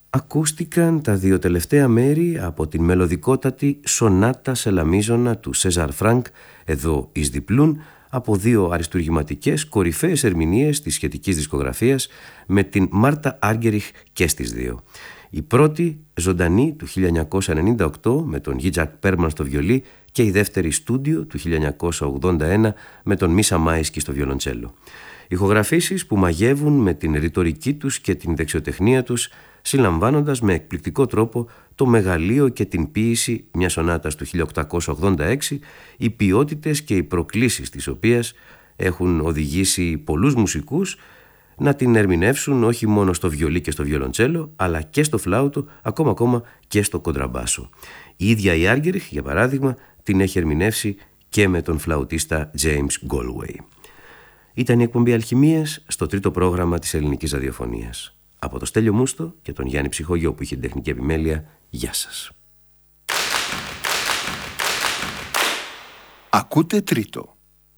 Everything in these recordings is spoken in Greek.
Ακούστηκαν τα δύο τελευταία μέρη από την μελωδικότατη σονάτα σε λαμίζωνα του Σέζαρ Φρανκ, εδώ εις διπλούν, από δύο αριστουργηματικές κορυφαίες ερμηνείες της σχετικής δισκογραφίας με την Μάρτα Άργεριχ και στις δύο. Η πρώτη ζωντανή του 1998 με τον Γιτζακ Πέρμαν στο βιολί και η δεύτερη στούντιο του 1981 με τον Μίσα Μάισκι στο βιολοντσέλο. Ηχογραφήσεις που μαγεύουν με την ρητορική τους και την δεξιοτεχνία τους, συλλαμβάνοντας με εκπληκτικό τρόπο το μεγαλείο και την ποίηση μιας σονάτας του 1886, οι ποιότητες και οι προκλήσεις της οποίας έχουν οδηγήσει πολλούς μουσικούς να την ερμηνεύσουν όχι μόνο στο βιολί και στο βιολοντσέλο, αλλά και στο φλάουτο, ακόμα και στο κοντραμπάσο. Η ίδια η Άργεριχ, για παράδειγμα, την έχει ερμηνεύσει και με τον φλαουτίστα James Galway. Ήταν η εκπομπή Αλχημίας στο τρίτο πρόγραμμα της ελληνικής ραδιοφωνίας. Από το Στέλιο Μούστο και τον Γιάννη Ψυχόγειο που είχε την τεχνική επιμέλεια, γεια σας. Ακούτε τρίτο.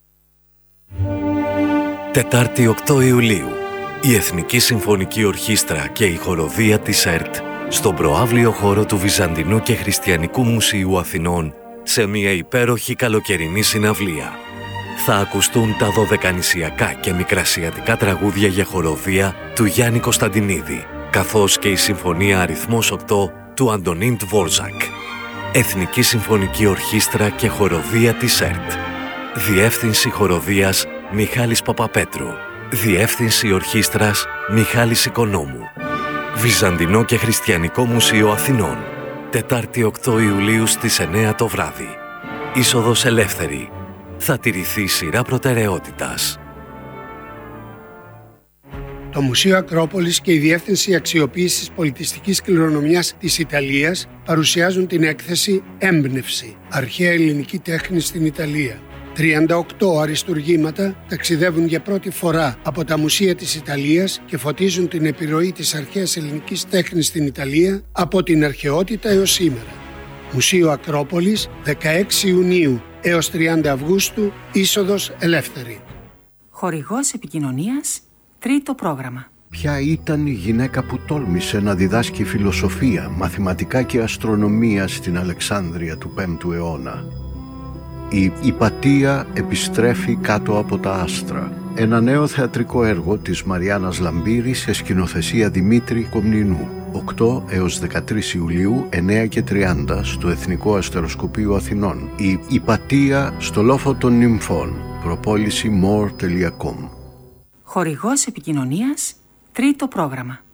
Τετάρτη 8 Ιουλίου. Η Εθνική Συμφωνική Ορχήστρα και η χοροδία της ΕΡΤ στον προαύλιο χώρο του Βυζαντινού και Χριστιανικού Μουσείου Αθηνών σε μια υπέροχη καλοκαιρινή συναυλία. Θα ακουστούν τα δωδεκανησιακά και μικρασιατικά τραγούδια για χοροδία του Γιάννη Κωνσταντινίδη, καθώς και η Συμφωνία αριθμός 8 του Αντωνίν Τβόρζακ. Εθνική Συμφωνική Ορχήστρα και χοροδία της ΕΡΤ. Διεύθυνση χοροδίας Μιχάλης Παπαπέτρου. Διεύθυνση Ορχήστρας Μιχάλης Οικονόμου. Βυζαντινό και Χριστιανικό Μουσείο Αθηνών. Τετάρτη 8 Ιουλίου στις 9 το βράδυ. Είσοδος ελεύθερη. Θα τηρηθεί σειρά προτεραιότητας. Το Μουσείο Ακρόπολης και η Διεύθυνση Αξιοποίησης Πολιτιστικής Κληρονομιάς της Ιταλίας παρουσιάζουν την έκθεση «Έμπνευση. Αρχαία ελληνική τέχνη στην Ιταλία». 38 αριστουργήματα ταξιδεύουν για πρώτη φορά από τα μουσεία της Ιταλίας και φωτίζουν την επιρροή της αρχαίας ελληνικής τέχνης στην Ιταλία από την αρχαιότητα έως σήμερα. Μουσείο Ακρόπολης, 16 Ιουνίου έως 30 Αυγούστου, είσοδος ελεύθερη. Χορηγός επικοινωνίας, τρίτο πρόγραμμα. Ποια ήταν η γυναίκα που τόλμησε να διδάσκει φιλοσοφία, μαθηματικά και αστρονομία στην Αλεξάνδρεια του 5ου αιώνα? Η Ιπατία επιστρέφει κάτω από τα άστρα. Ένα νέο θεατρικό έργο της Μαριάννας Λαμπύρη σε σκηνοθεσία Δημήτρη Κομνηνού. 8 έως 13 Ιουλίου, 9 και 30 στο Εθνικό Αστεροσκοπείο Αθηνών. Η Ιπατία στο Λόφο των Νυμφών. Προπόληση more.com. Χορηγός επικοινωνίας, τρίτο πρόγραμμα.